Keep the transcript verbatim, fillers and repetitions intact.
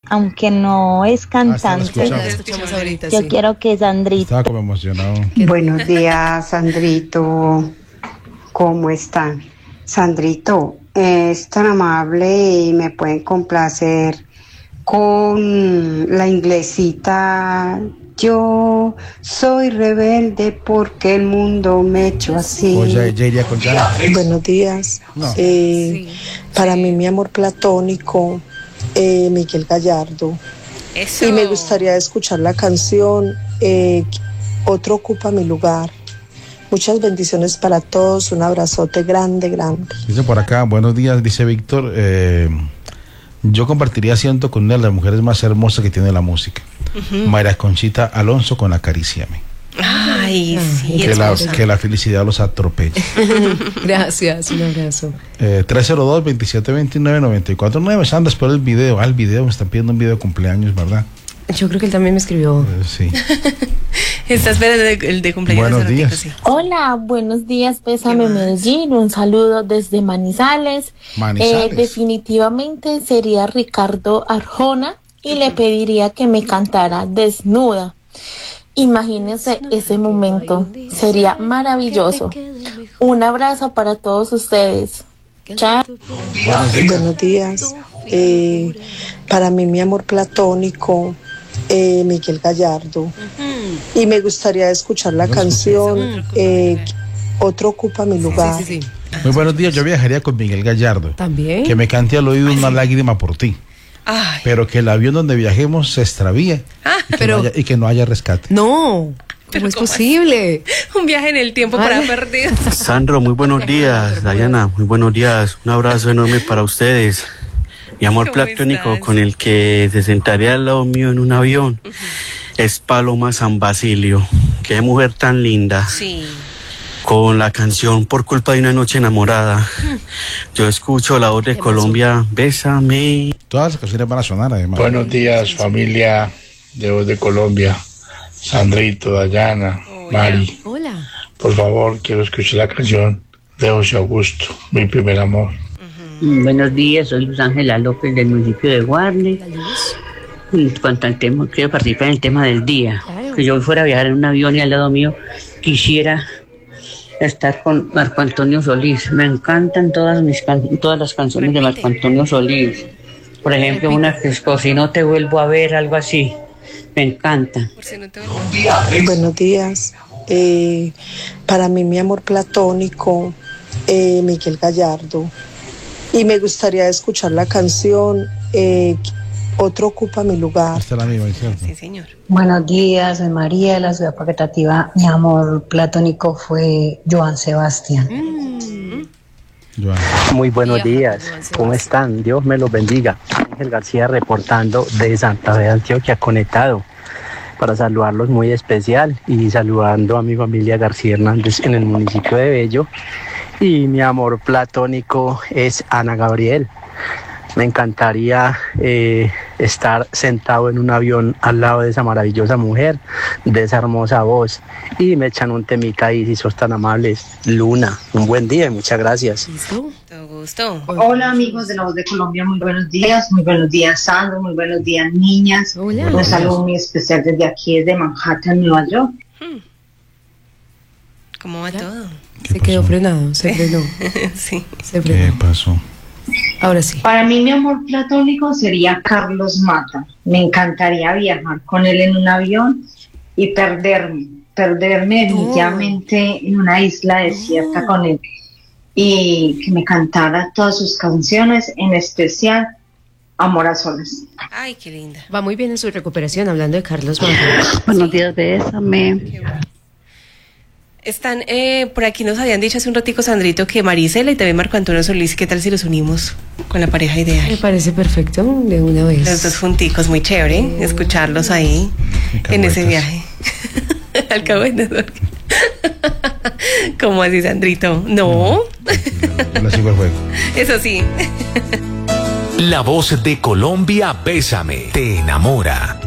aunque no es cantante, Ah, escuchamos ahorita, yo sí. quiero que Sandrito. Estaba como emocionado. Buenos días, Sandrito. ¿Cómo están? Sandrito, es tan amable y me pueden complacer con la inglesita. Yo soy rebelde porque el mundo me echó así. Oye, ya iría con Jana. Buenos días. No. Eh, Sí. Para mí, mi amor platónico, eh, Miguel Gallardo. Eso. Y me gustaría escuchar la canción eh, Otro ocupa mi lugar. Muchas bendiciones para todos. Un abrazote grande, grande. Dice por acá, buenos días, dice Víctor. Eh, yo compartiría asiento con una de las mujeres más hermosas que tiene la música. Ujú. María Conchita Alonso con Acaríciame. Ay, sí, Que la, esposa. que la felicidad los atropelle. Gracias, un abrazo. Eh, tres cero dos, veintisiete veintinueve, noventa y cuatro nueve. Sandra, espero el video. Ah, el video, me están pidiendo un video de cumpleaños, ¿verdad? Yo creo que él también me escribió. Eh, sí. Está esperando el de, el de cumpleaños. Buenos hace ratico, días. sí. Hola, buenos días, Pésame ¿Qué más? Medellín, un saludo desde Manizales. Manizales. Eh, definitivamente sería Ricardo Arjona y le pediría que me cantara Desnuda. Imagínense ese momento, sería maravilloso. Un abrazo para todos ustedes. Chao. Buenos días. Eh, para mí, mi amor platónico, eh, Miguel Gallardo. Y me gustaría escuchar la canción eh, Otro ocupa mi lugar. Sí, sí, sí. Muy buenos días, yo viajaría con Miguel Gallardo. También. Que me cante al oído una lágrima por ti. Ay, Pero que el avión donde viajemos se extravíe Ah, y, que pero- no haya, y que no haya rescate. No, Pero ¿cómo es ¿cómo posible? un viaje en el tiempo para Ay. perdidos. Sandro, muy buenos días. Diana, muy buenos días. Un abrazo enorme para ustedes. Mi amor ¿Cómo platónico estás? con el que se sentaría al lado mío en un avión es Paloma San Basilio. Qué mujer tan linda. Sí. Con la canción Por culpa de una noche enamorada. Yo escucho la voz de Colombia, Bésame. Todas las canciones van a sonar además. Buenos días, familia de Voz de Colombia. Sandrito, Dayana, Hola. Mari. Hola. Por favor, quiero escuchar la canción de José Augusto, Mi primer amor. Mm, Buenos días, soy Luz Ángela López del municipio de Guarne. La luz. Y cuanto al tema, quiero participar en el tema del día. Claro. Que yo fuera a viajar en un avión y al lado mío quisiera estar con Marco Antonio Solís. Me encantan todas mis can- todas las canciones de Marco Antonio Solís. Por ejemplo, una que es Por si no te vuelvo a ver, algo así. Me encanta. Por si no te Buenos días. Eh, para mí, mi amor platónico, eh, Miguel Gallardo. Y me gustaría escuchar la canción eh, Otro ocupa mi lugar. Esta es la misma, ¿cierto? Sí, señor. Buenos días, soy María de la ciudad paquetativa. Mi amor platónico fue Joan Sebastián. Joana. Muy buenos Viaja, días, Joan ¿cómo Sebastián. están? Dios me los bendiga. Ángel García reportando de Santa Fe de Antioquia, conectado para saludarlos muy especial y saludando a mi familia García Hernández en el municipio de Bello. Y mi amor platónico es Ana Gabriel. Me encantaría eh, estar sentado en un avión al lado de esa maravillosa mujer, de esa hermosa voz. Y me echan un temita ahí, si sos tan amables. Luna, un buen día y muchas gracias. ¿Listo? Todo gusto. Hola amigos de La Voz de Colombia, muy buenos días, muy buenos días Sandro, muy buenos días niñas. Hola. Un saludo muy especial desde aquí, desde Manhattan, Nueva York. ¿Cómo va todo? Se quedó frenado, se frenó. Sí. Se ¿Qué frenó. pasó? Ahora sí. Para mí mi amor platónico sería Carlos Mata. Me encantaría viajar con él en un avión y perderme, perderme definitivamente en una isla desierta con él y que me cantara todas sus canciones, en especial Amor a Solas. Ay, qué linda. Va muy bien en su recuperación, hablando de Carlos Mata. Buenos días, Bésame. Qué bueno. Están, eh, por aquí nos habían dicho hace un ratico, Sandrito, que Marisela y también Marco Antonio Solís, ¿qué tal si los unimos con la pareja Me ideal? parece perfecto, de una vez. Los dos junticos, muy chévere, escucharlos ahí, en ese viaje. Alcahuetas. ¿Cómo así, Sandrito? No, La sigo el juego. eso sí. La Voz de Colombia, Bésame, te enamora.